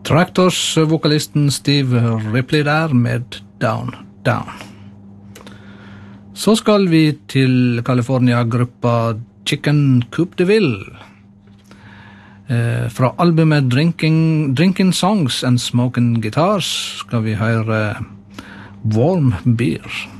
Tractors-vokalisten Steve Ripley der med Down, Down. Så skal vi til California-gruppa Chicken Coop de Ville. Fra albumet Drinking Songs and Smoking Guitars skal vi høre Warm Beer.